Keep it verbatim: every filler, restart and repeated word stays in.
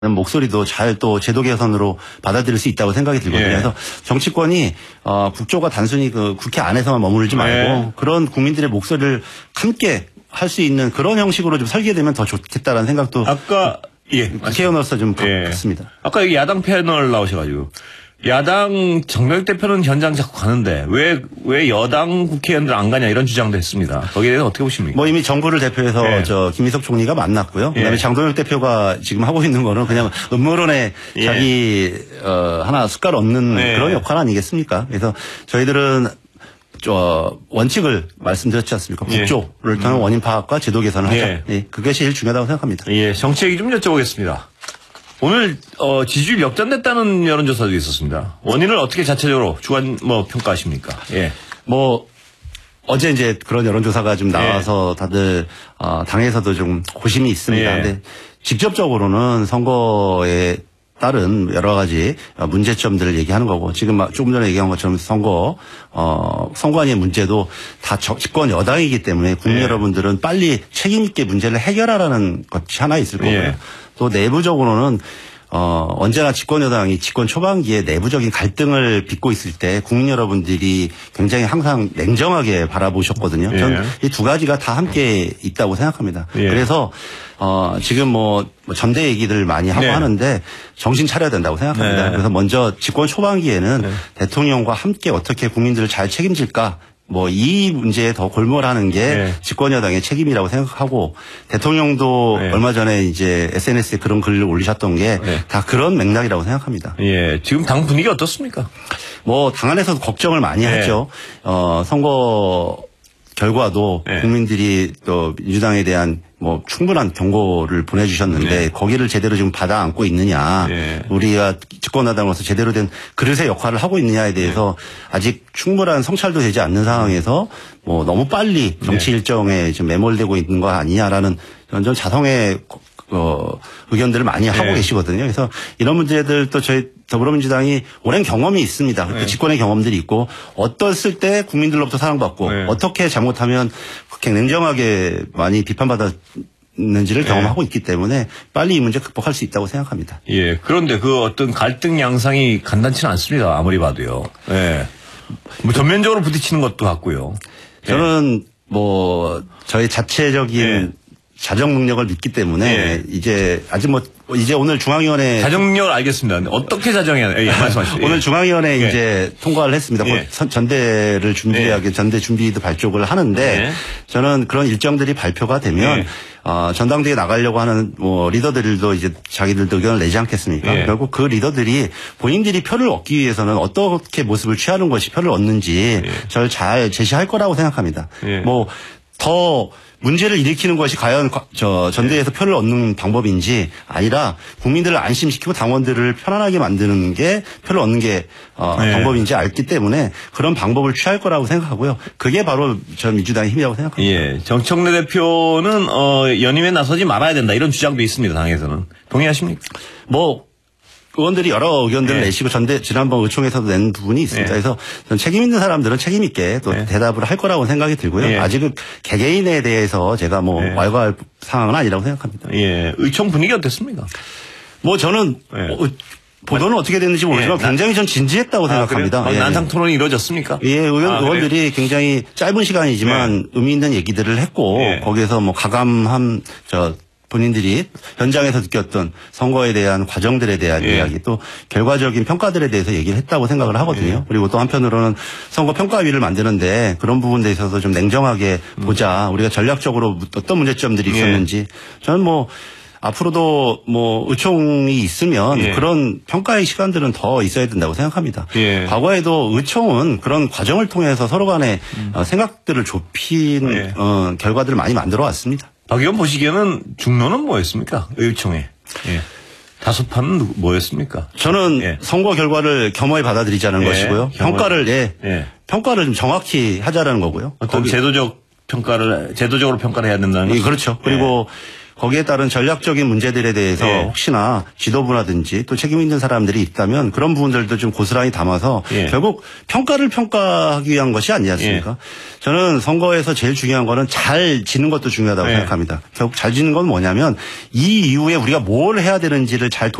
목소리도 잘 또 제도 개선으로 받아들일 수 있다고 생각이 들거든요. 예. 그래서 정치권이 어, 국조가 단순히 그 국회 안에서만 머무르지 말고 예. 그런 국민들의 목소리를 함께 할 수 있는 그런 형식으로 좀 설계되면 더 좋겠다라는 생각도 아까 예 국회의원으로서 좀 예. 갖습니다. 아까 여기 야당 패널 나오셔가지고 야당 정명익 대표는 현장 자꾸 가는데 왜 왜 여당 국회의원들 안 가냐 이런 주장도 했습니다. 거기에 대해서 어떻게 보십니까? 뭐 이미 정부를 대표해서 예. 저 김희석 총리가 만났고요. 그다음에 예. 장동혁 대표가 지금 하고 있는 거는 그냥 음모론에 예. 자기 어, 하나 숟갈 얹는 예. 그런 역할 아니겠습니까? 그래서 저희들은 저 원칙을 말씀드렸지 않습니까? 예. 국조를 통한 원인 파악과 제도 개선을 하자. 예. 예. 그게 제일 중요하다고 생각합니다. 예, 정치 얘기 좀 여쭤보겠습니다. 오늘 어, 지지율 역전됐다는 여론조사도 있었습니다. 원인을 어떻게 자체적으로 주관 뭐 평가하십니까? 예, 뭐 어제 이제 그런 여론조사가 좀 나와서 다들 어, 당에서도 좀 고심이 있습니다. 예. 근데 직접적으로는 선거에 따른 여러 가지 문제점들을 얘기하는 거고 지금 조금 전에 얘기한 것처럼 선거 어 선관위의 문제도 다 집권 여당이기 때문에 국민 예. 여러분들은 빨리 책임 있게 문제를 해결하라는 것이 하나 있을 거고요. 예. 또 내부적으로는 어, 언제나 집권 여당이 집권 초반기에 내부적인 갈등을 빚고 있을 때 국민 여러분들이 굉장히 항상 냉정하게 바라보셨거든요. 예. 전 이 두 가지가 다 함께 있다고 생각합니다. 예. 그래서 어, 지금 뭐 전대 얘기들 많이 하고 네. 하는데 정신 차려야 된다고 생각합니다. 네. 그래서 먼저 집권 초반기에는 네. 대통령과 함께 어떻게 국민들을 잘 책임질까 뭐 이 문제에 더 골몰하는 게 네. 집권 여당의 책임이라고 생각하고 대통령도 네. 얼마 전에 이제 에스엔에스에 그런 글을 올리셨던 게 다 네. 그런 맥락이라고 생각합니다. 예, 지금 당 분위기 어떻습니까? 뭐 당 안에서도 걱정을 많이 네. 했죠. 어, 선거 결과도 네. 국민들이 또 민주당에 대한 뭐 충분한 경고를 보내주셨는데 네. 거기를 제대로 지금 받아 안고 있느냐, 네. 우리가 집권여당으로서 제대로 된 그릇의 역할을 하고 있느냐에 대해서 네. 아직 충분한 성찰도 되지 않는 상황에서 뭐 너무 빨리 정치 네. 일정에 지금 매몰되고 있는 거 아니냐라는 완전 자성의 어, 의견들을 많이 하고 네. 계시거든요. 그래서 이런 문제들 또 저희 더불어민주당이 오랜 경험이 있습니다. 네. 그 집권의 경험들이 있고 어떻을 때 국민들로부터 사랑받고 네. 어떻게 잘못하면 그렇게 냉정하게 많이 비판받았는지를 네. 경험하고 있기 때문에 빨리 이 문제 극복할 수 있다고 생각합니다. 예, 그런데 그 어떤 갈등 양상이 간단치는 않습니다. 아무리 봐도요. 예. 뭐 전면적으로 부딪히는 것도 같고요. 저는 뭐 저희 자체적인 예. 자정 능력을 믿기 때문에 예. 이제 아직 뭐 이제 오늘 중앙위원회 자정력을 알겠습니다. 어떻게 자정해야 돼요? 예, 말씀하시죠. 오늘 예. 중앙위원회 예. 이제 통과를 했습니다. 예. 곧 선- 전대를 준비하게 예. 전대 준비도 발족을 하는데 예. 저는 그런 일정들이 발표가 되면 예. 어, 전당대회 나가려고 하는 뭐 리더들도 이제 자기들도 의견을 내지 않겠습니까? 예. 결국 그 리더들이 본인들이 표를 얻기 위해서는 어떻게 모습을 취하는 것이 표를 얻는지 예. 저를 잘 제시할 거라고 생각합니다. 예. 뭐 더 문제를 일으키는 것이 과연 저 전대에서 표를 얻는 방법인지 아니라 국민들을 안심시키고 당원들을 편안하게 만드는 게 표를 얻는 게 어, 네. 방법인지 알기 때문에 그런 방법을 취할 거라고 생각하고요. 그게 바로 저 민주당의 힘이라고 생각합니다. 예. 정청래 대표는 어, 연임에 나서지 말아야 된다 이런 주장도 있습니다. 당에서는. 동의하십니까? 뭐 의원들이 여러 의견들을 네. 내시고 전대 지난번 의총에서도 낸 부분이 있습니다. 네. 그래서 저는 책임 있는 사람들은 책임 있게 또 네. 대답을 할 거라고 생각이 들고요. 네. 아직은 개개인에 대해서 제가 뭐 네. 왈가할 상황은 아니라고 생각합니다. 예. 의총 분위기 어땠습니까? 뭐 저는 네. 어, 보도는 어떻게 됐는지 모르지만 예. 굉장히 전 진지했다고 생각합니다. 그래요? 예. 난상 토론이 이루어졌습니까? 예, 의원, 아, 의원들이 굉장히 짧은 시간이지만 의미 있는 얘기들을 했고 예. 거기에서 뭐 가감한 저 본인들이 현장에서 느꼈던 선거에 대한 과정들에 대한 예. 이야기 또 결과적인 평가들에 대해서 얘기를 했다고 생각을 하거든요. 예. 그리고 또 한편으로는 선거 평가위를 만드는데 그런 부분에 있어서 좀 냉정하게 음. 보자. 우리가 전략적으로 어떤 문제점들이 예. 있었는지 저는 뭐 앞으로도 뭐 의총이 있으면 예. 그런 평가의 시간들은 더 있어야 된다고 생각합니다. 예. 과거에도 의총은 그런 과정을 통해서 서로 간의 음. 어, 생각들을 좁힌 예. 어, 결과들을 많이 만들어 왔습니다. 박 의원 보시기에는 중론은 뭐였습니까? 의총에. 예. 다수판은 누구- 뭐였습니까? 저는 예. 선거 결과를 겸허히 받아들이자는 예. 것이고요. 겸허히. 평가를 예. 예. 평가를 좀 정확히 하자라는 거고요. 어떤 거기- 제도적 평가를, 제도적으로 평가를 해야 된다는 예, 거죠? 그렇죠. 그리고 거기에 따른 전략적인 문제들에 대해서 예. 혹시나 지도부라든지 또 책임 있는 사람들이 있다면 그런 부분들도 좀 고스란히 담아서 예. 결국 평가를 평가하기 위한 것이 아니지 않습니까? 예. 저는 선거에서 제일 중요한 거는 잘 지는 것도 중요하다고 예. 생각합니다. 결국 잘 지는 건 뭐냐면 이 이후에 우리가 뭘 해야 되는지를 잘